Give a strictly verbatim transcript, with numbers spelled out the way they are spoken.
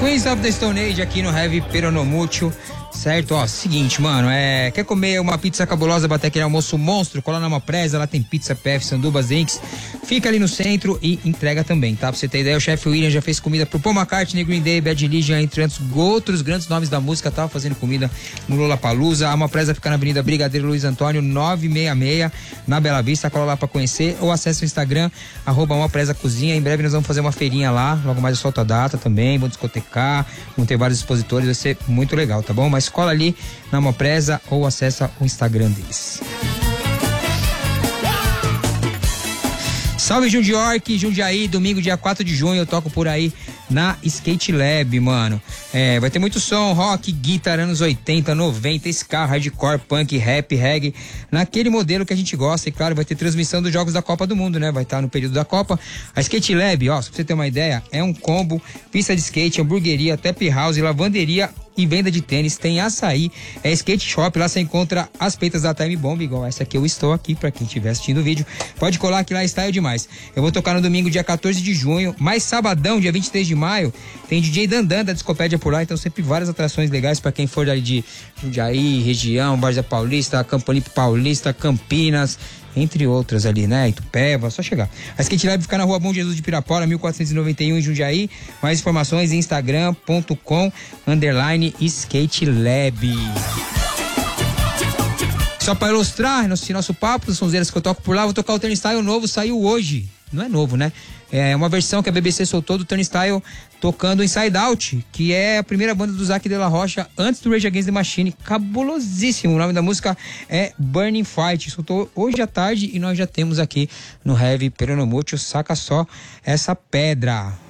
Queens of the Stone Age aqui no Heavy Peronomútil, certo? Ó, seguinte, mano, é... quer comer uma pizza cabulosa, bater aquele almoço monstro, colar numa presa, lá tem pizza P F, Sandubas Inks, fica ali no centro e entrega também, tá? Pra você ter ideia, o chefe William já fez comida pro Paul McCartney, Green Day, Bad Religion, entre outros grandes nomes da música, tava fazendo comida no Lollapalooza. A uma presa fica na Avenida Brigadeiro Luiz Antônio, novecentos e sessenta e seis, na Bela Vista, cola lá pra conhecer, ou acesse o Instagram, arroba uma presa cozinha. Em breve nós vamos fazer uma feirinha lá, logo mais eu solto a data também, vou discotecar, vão ter vários expositores, vai ser muito legal, tá bom? Mas cola ali na Uma Presa ou acessa o Instagram deles. Salve Jundiorque, Jundiaí, domingo dia quatro de junho eu toco por aí na Skate Lab, mano. É, vai ter muito som, rock, guitar, anos oitenta, noventa, ska, hardcore, punk, rap, reggae, naquele modelo que a gente gosta. E claro, vai ter transmissão dos jogos da Copa do Mundo, né? Vai estar no período da Copa. A Skate Lab, ó, só pra você ter uma ideia, é um combo, pista de skate, hamburgueria, tap house, lavanderia e venda de tênis, tem açaí, é skate shop, lá você encontra as peitas da Time Bomb, igual essa aqui eu estou aqui, pra quem estiver assistindo o vídeo, pode colar que lá está eu demais. Eu vou tocar no domingo, dia quatorze de junho, mais sabadão, dia vinte e três de maio, tem D J Dandan da Discopédia por lá, então sempre várias atrações legais pra quem for ali de Jundiaí, região, Várzea Paulista, Campo Paulista, Campinas, entre outras ali, né? Itupeva, só chegar. A Skate Lab fica na Rua Bom Jesus de Pirapora, mil quatrocentos e noventa e um, em Jundiaí. Mais informações em instagram ponto com underline Skate Lab. Só pra ilustrar nosso, nosso papo, as sonzeiras que eu toco por lá, vou tocar o Turnstile novo, saiu hoje. Não é novo, né? É uma versão que a B B C soltou do Turnstile tocando Inside Out, que é a primeira banda do Zac de la Rocha antes do Rage Against the Machine. Cabulosíssimo. O nome da música é Burning Fight. Soltou hoje à tarde e nós já temos aqui no Heavy Peronomútil. Saca só essa pedra.